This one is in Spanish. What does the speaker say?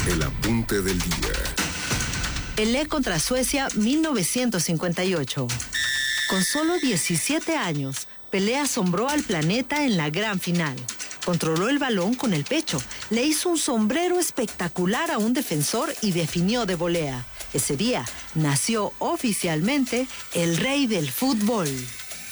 El apunte del día. Pelé contra Suecia 1958. Con solo 17 años, Pelé asombró al planeta en la gran final. Controló el balón con el pecho, le hizo un sombrero espectacular a un defensor y definió de volea. Ese día nació oficialmente el rey del fútbol.